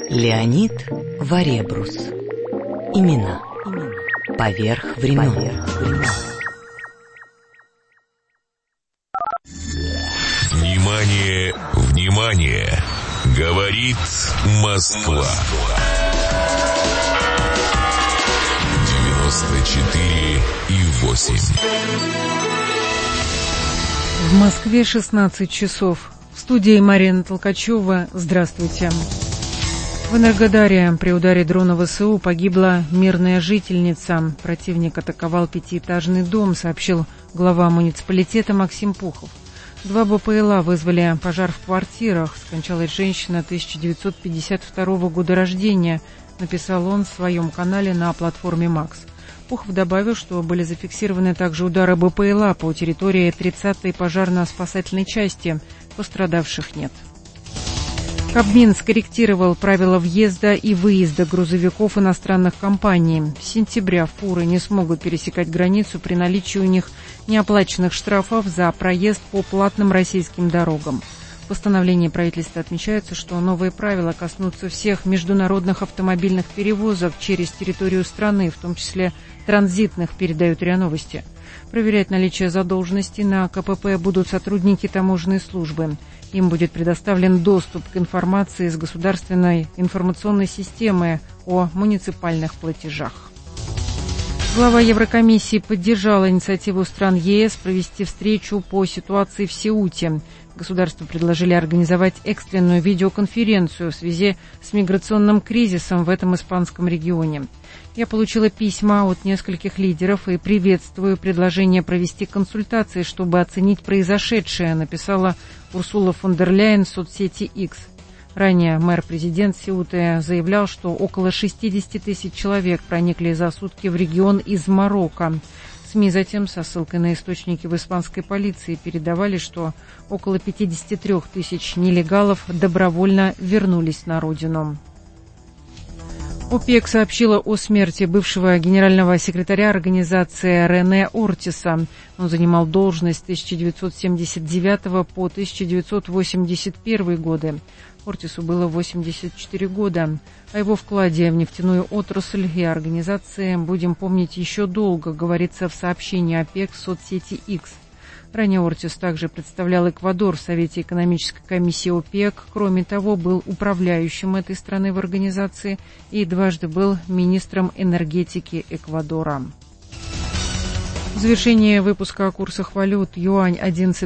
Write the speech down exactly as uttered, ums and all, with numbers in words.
Леонид Варебрус. Имена. Поверх времен. Внимание, внимание! Говорит Москва. девяносто четыре и восемь. В Москве шестнадцать часов. В студии Марина Толкачева. Здравствуйте. В Энергодаре при ударе дрона ВСУ погибла мирная жительница. Противник атаковал пятиэтажный дом, сообщил глава муниципалитета Максим Пухов. Два БПЛА вызвали пожар в квартирах. Скончалась женщина тысяча девятьсот пятьдесят второго года рождения, написал он в своем канале на платформе Макс. Пухов добавил, что были зафиксированы также удары БПЛА по территории тридцатой пожарно-спасательной части. Пострадавших нет. Кабмин скорректировал правила въезда и выезда грузовиков иностранных компаний. С сентября фуры не смогут пересекать границу при наличии у них неоплаченных штрафов за проезд по платным российским дорогам. В постановлении правительства отмечается, что новые правила коснутся всех международных автомобильных перевозок через территорию страны, в том числе транзитных, передают РИА Новости. Проверять наличие задолженности на КПП будут сотрудники таможенной службы. Им будет предоставлен доступ к информации из государственной информационной системы о муниципальных платежах. Глава Еврокомиссии поддержала инициативу стран ЕС провести встречу по ситуации в Сеуте. Государства предложили организовать экстренную видеоконференцию в связи с миграционным кризисом в этом испанском регионе. Я получила письма от нескольких лидеров и приветствую предложение провести консультации, чтобы оценить произошедшее, написала Урсула фон дер Ляйен в соцсети X. Ранее мэр-президент Сеуты заявлял, что около шестьдесят тысяч человек проникли за сутки в регион из Марокко. СМИ затем со ссылкой на источники в испанской полиции передавали, что около пятьдесят три тысяч нелегалов добровольно вернулись на родину. ОПЕК сообщила о смерти бывшего генерального секретаря организации Рене Ортиса. Он занимал должность с тысяча девятьсот семьдесят девятого по тысяча девятьсот восемьдесят первый годы. Ортису было восемьдесят четыре года. О его вкладе в нефтяную отрасль и организации будем помнить еще долго, говорится в сообщении ОПЕК в соцсети X. Ранее Ортис также представлял Эквадор в Совете экономической комиссии ОПЕК. Кроме того, был управляющим этой страны в организации и дважды был министром энергетики Эквадора. В завершение выпуска о курсах валют: юань одиннадцать